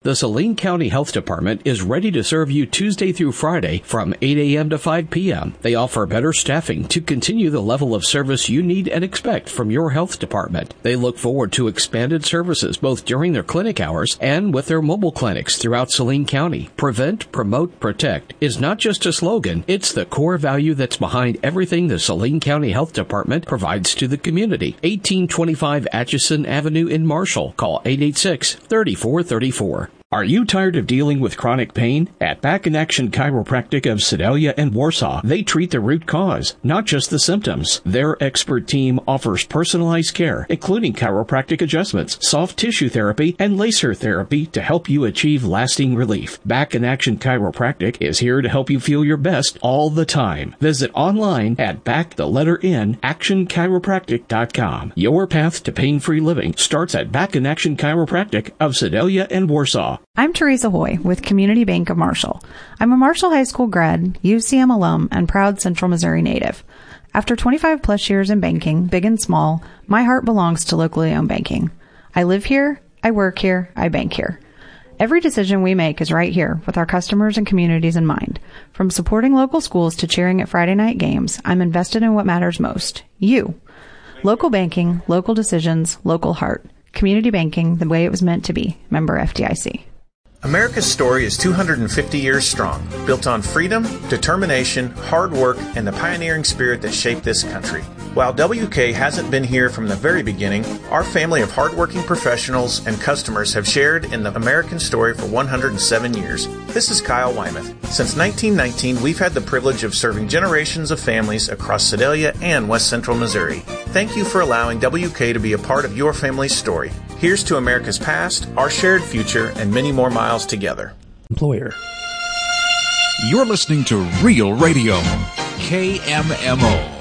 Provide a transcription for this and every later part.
The Saline County Health Department is ready to serve you Tuesday through Friday from 8 a.m. to 5 p.m. They offer better staffing to continue the level of service you need and expect from your health department. They look forward to expanded services both during their clinic hours and with their mobile clinics throughout Saline County. Prevent, promote, protect is not just a slogan, it's the core value that's behind everything the Saline County Health Department provides to the community. 1825 Atchison Avenue in Marshall. Call 886-3434. Are you tired of dealing with chronic pain? At Back in Action Chiropractic of Sedalia and Warsaw, they treat the root cause, not just the symptoms. Their expert team offers personalized care, including chiropractic adjustments, soft tissue therapy, and laser therapy to help you achieve lasting relief. Back in Action Chiropractic is here to help you feel your best all the time. Visit online at actionchiropractic.com. Your path to pain-free living starts at Back in Action Chiropractic of Sedalia and Warsaw. I'm Teresa Hoy with Community Bank of Marshall. I'm a Marshall High School grad, UCM alum, and proud Central Missouri native. After 25 plus years in banking, big and small, my heart belongs to locally owned banking. I live here, I work here, I bank here. Every decision we make is right here with our customers and communities in mind. From supporting local schools to cheering at Friday night games, I'm invested in what matters most, you. Local banking, local decisions, local heart. Community banking the way it was meant to be. Member FDIC. America's story is 250 years strong, built on freedom, determination, hard work, and the pioneering spirit that shaped this country. While WK hasn't been here from the very beginning, our family of hardworking professionals and customers have shared in the American story for 107 years. This is Kyle Wymath. Since 1919, we've had the privilege of serving generations of families across Sedalia and West Central Missouri. Thank you for allowing WK to be a part of your family's story. Here's to America's past, our shared future, and many more miles together. Employer. You're listening to Real Radio, KMMO.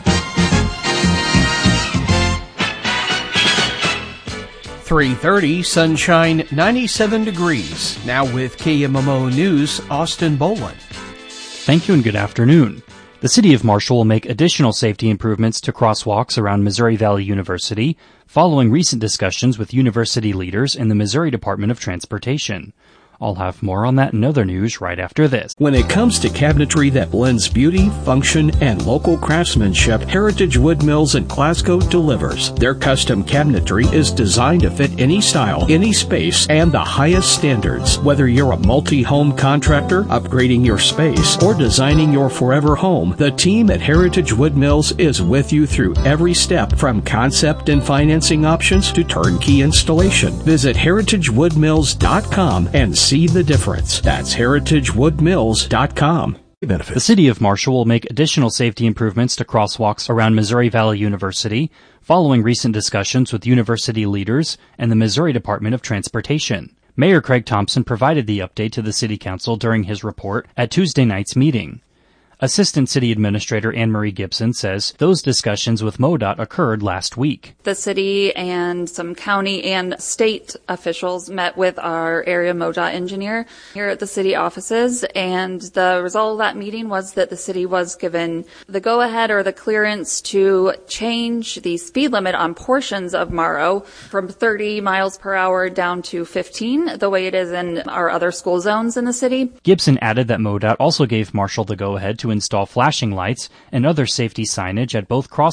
3:30, sunshine, 97 degrees. Now with KMMO News, Austin Boland. Thank you and good afternoon. The City of Marshall will make additional safety improvements to crosswalks around Missouri Valley University following recent discussions with university leaders in the Missouri Department of Transportation. I'll have more on that and other news right after this. When it comes to cabinetry that blends beauty, function, and local craftsmanship, Heritage Wood Mills in Glasgow delivers. Their custom cabinetry is designed to fit any style, any space, and the highest standards. Whether you're a multi-home contractor, upgrading your space, or designing your forever home, the team at Heritage Wood Mills is with you through every step, from concept and financing options to turnkey installation. Visit heritagewoodmills.com and see the difference. That's heritagewoodmills.com. The City of Marshall will make additional safety improvements to crosswalks around Missouri Valley University following recent discussions with university leaders and the Missouri Department of Transportation. Mayor Craig Thompson provided the update to the City Council during his report at Tuesday night's meeting. Assistant City Administrator Anne Marie Gibson says those discussions with MoDOT occurred last week. The city and some county and state officials met with our area MoDOT engineer here at the city offices, and the result of that meeting was that the city was given the go-ahead or the clearance to change the speed limit on portions of Morrow from 30 miles per hour down to 15, the way it is in our other school zones in the city. Gibson added that MoDOT also gave Marshall the go-ahead to install flashing lights and other safety signage at both crosswalks